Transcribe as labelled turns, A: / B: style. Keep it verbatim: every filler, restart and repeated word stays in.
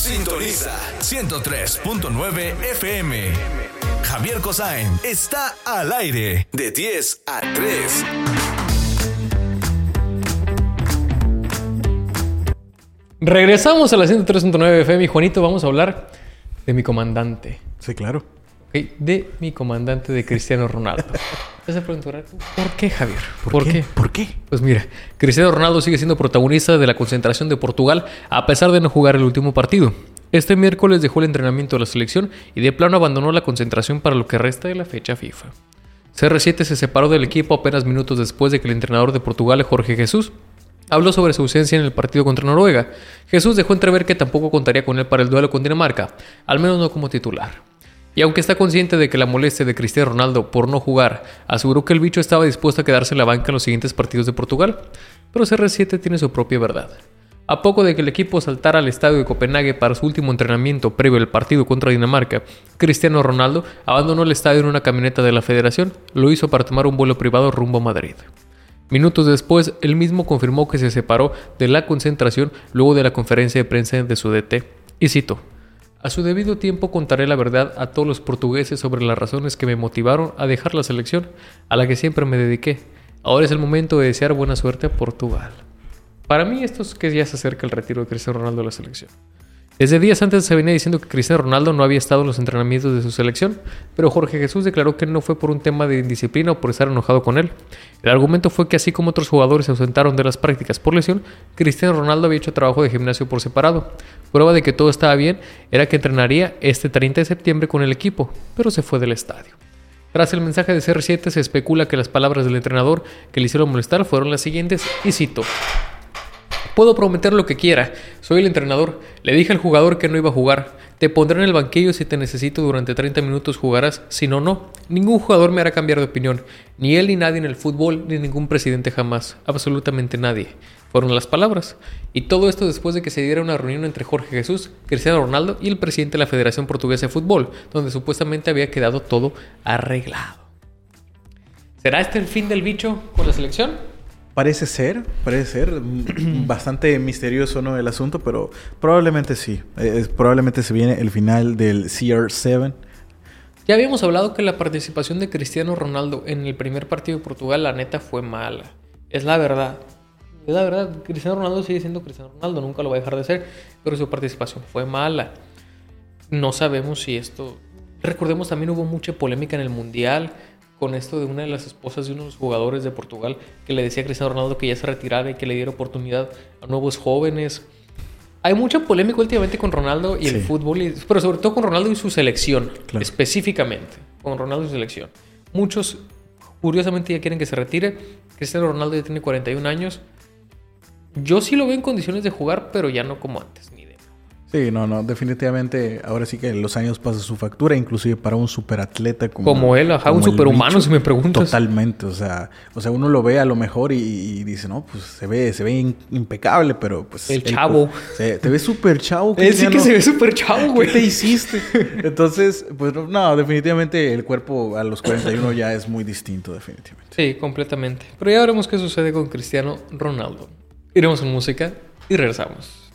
A: Sintoniza ciento tres punto nueve F M. Javier Cosain está al aire de diez a tres.
B: Regresamos a la ciento tres punto nueve F M y Juanito, vamos a hablar de mi comandante.
C: Sí, claro.
B: Okay, de mi comandante de Cristiano Ronaldo. ¿Te preguntar por qué, Javier?
C: ¿Por,
B: ¿Por
C: qué?
B: qué?
C: ¿Por qué?
B: Pues mira, Cristiano Ronaldo sigue siendo protagonista de la concentración de Portugal a pesar de no jugar el último partido. Este miércoles dejó el entrenamiento de la selección y de plano abandonó la concentración para lo que resta de la fecha FIFA. C R siete se separó del equipo apenas minutos después de que el entrenador de Portugal, Jorge Jesús, habló sobre su ausencia en el partido contra Noruega. Jesús dejó entrever que tampoco contaría con él para el duelo con Dinamarca, al menos no como titular. Y aunque está consciente de que la molestia de Cristiano Ronaldo por no jugar, aseguró que el bicho estaba dispuesto a quedarse en la banca en los siguientes partidos de Portugal. Pero C R siete tiene su propia verdad. A poco de que el equipo saltara al estadio de Copenhague para su último entrenamiento previo al partido contra Dinamarca, Cristiano Ronaldo abandonó el estadio en una camioneta de la Federación. Lo hizo para tomar un vuelo privado rumbo a Madrid. Minutos después, él mismo confirmó que se separó de la concentración luego de la conferencia de prensa de su D T. Y cito: a su debido tiempo contaré la verdad a todos los portugueses sobre las razones que me motivaron a dejar la selección, a la que siempre me dediqué. Ahora es el momento de desear buena suerte a Portugal. Para mí esto es que ya se acerca el retiro de Cristiano Ronaldo de la selección. Desde días antes se venía diciendo que Cristiano Ronaldo no había estado en los entrenamientos de su selección, pero Jorge Jesús declaró que no fue por un tema de indisciplina o por estar enojado con él. El argumento fue que así como otros jugadores se ausentaron de las prácticas por lesión, Cristiano Ronaldo había hecho trabajo de gimnasio por separado. Prueba de que todo estaba bien era que entrenaría este treinta de septiembre con el equipo, pero se fue del estadio. Tras el mensaje de C R siete se especula que las palabras del entrenador que le hicieron molestar fueron las siguientes, y cito: puedo prometer lo que quiera, soy el entrenador, le dije al jugador que no iba a jugar, te pondré en el banquillo si te necesito durante treinta minutos jugarás, si no, no, ningún jugador me hará cambiar de opinión, ni él ni nadie en el fútbol, ni ningún presidente jamás, absolutamente nadie, fueron las palabras, y todo esto después de que se diera una reunión entre Jorge Jesús, Cristiano Ronaldo y el presidente de la Federación Portuguesa de Fútbol, donde supuestamente había quedado todo arreglado. ¿Será este el fin del bicho con la selección?
C: Parece ser, parece ser bastante misterioso, ¿no?, el asunto, pero probablemente sí. Eh, probablemente se viene el final del C R siete.
B: Ya habíamos hablado que la participación de Cristiano Ronaldo en el primer partido de Portugal, la neta, fue mala. Es la verdad. Es la verdad. Cristiano Ronaldo sigue siendo Cristiano Ronaldo, nunca lo va a dejar de ser, pero su participación fue mala. No sabemos si esto... Recordemos, también hubo mucha polémica en el Mundial con esto de una de las esposas de uno de los jugadores de Portugal que le decía a Cristiano Ronaldo que ya se retirara y que le diera oportunidad a nuevos jóvenes. Hay mucha polémica últimamente con Ronaldo y sí. el fútbol, y, pero sobre todo con Ronaldo y su selección, claro. específicamente con Ronaldo y su selección. Muchos, curiosamente, ya quieren que se retire. Cristiano Ronaldo ya tiene cuarenta y un años. Yo sí lo veo en condiciones de jugar, pero ya no como antes, ni de...
C: Sí, no, no, definitivamente ahora sí que los años pasan su factura, inclusive para un superatleta como,
B: como él, ajá, como un superhumano, si me preguntas.
C: Totalmente, o sea, o sea, uno lo ve a lo mejor y, y dice, no, pues se ve, se ve impecable, pero pues...
B: El chavo.
C: Pues, se, te ves súper chavo.
B: Él sí que no, se ve súper chavo, güey.
C: ¿Qué te hiciste? Entonces, pues no, definitivamente el cuerpo a los cuarenta y uno ya es muy distinto, definitivamente.
B: Sí, completamente. Pero ya veremos qué sucede con Cristiano Ronaldo. Iremos en música y regresamos.